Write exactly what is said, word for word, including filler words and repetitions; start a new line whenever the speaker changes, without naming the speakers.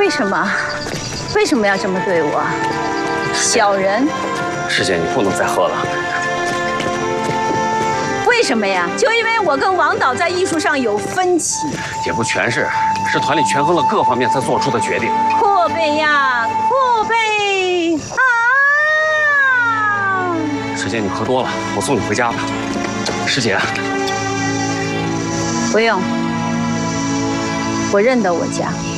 为什么？为什么要这么对我？小人！
师姐，你不能再喝了。
为什么呀？就因为我跟王导在艺术上有分歧。
也不全是，是团里权衡了各方面才做出的决定。
阔贝呀，阔贝啊！
师姐，你喝多了，我送你回家吧。师姐，
不用，我认得我家。